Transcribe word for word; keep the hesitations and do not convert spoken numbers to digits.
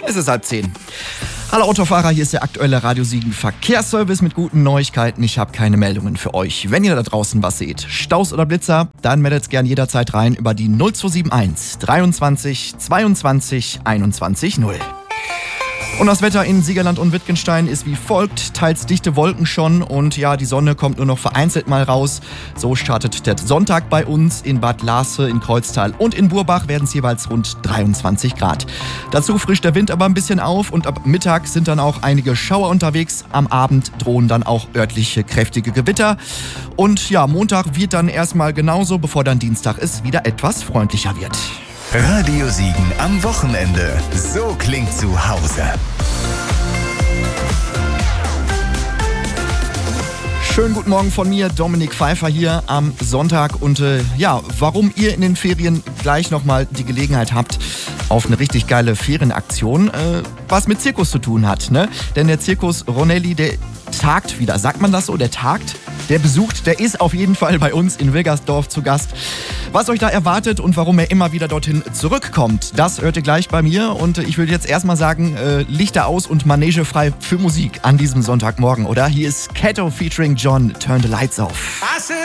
Es ist halb zehn. Hallo Autofahrer, hier ist der aktuelle Radio Siegen Verkehrsservice mit guten Neuigkeiten. Ich habe keine Meldungen für euch. Wenn ihr da draußen was seht, Staus oder Blitzer, dann meldet es gern jederzeit rein über die null zwei sieben eins dreiundzwanzig zweiundzwanzig einundzwanzig null. Und das Wetter in Siegerland und Wittgenstein ist wie folgt. Teils dichte Wolken schon und ja, die Sonne kommt nur noch vereinzelt mal raus. So startet der Sonntag bei uns. In Bad Lasse, in Kreuztal und in Burbach werden es jeweils rund dreiundzwanzig Grad. Dazu frischt der Wind aber ein bisschen auf und ab Mittag sind dann auch einige Schauer unterwegs. Am Abend drohen dann auch örtliche kräftige Gewitter. Und ja, Montag wird dann erstmal genauso, bevor dann Dienstag es wieder etwas freundlicher wird. Radio Siegen am Wochenende. So klingt zu Hause. Schönen guten Morgen von mir, Dominik Pfeiffer hier am Sonntag. Und äh, ja, warum ihr in den Ferien gleich nochmal die Gelegenheit habt auf eine richtig geile Ferienaktion, äh, was mit Zirkus zu tun hat. Ne? Denn der Zirkus Ronelli, der tagt wieder. Sagt man das so? Der tagt? Der besucht, der ist auf jeden Fall bei uns in Wilgersdorf zu Gast. Was euch da erwartet und warum er immer wieder dorthin zurückkommt, das hört ihr gleich bei mir. Und ich will jetzt erstmal sagen, äh, Lichter aus und Manege frei für Musik an diesem Sonntagmorgen, oder? Hier ist Kato featuring John, Turn the Lights Off.